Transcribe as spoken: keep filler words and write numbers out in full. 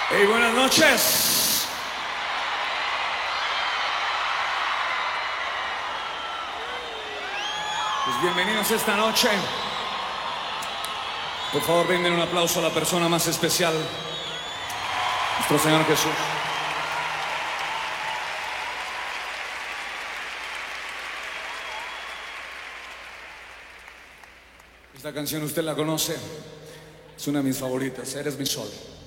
Hey, buenas noches. Pues bienvenidos esta noche. Por favor, brinden un aplauso a la persona más especial, nuestro Señor Jesús. Esta canción usted la conoce, es una de mis favoritas, Eres mi sol.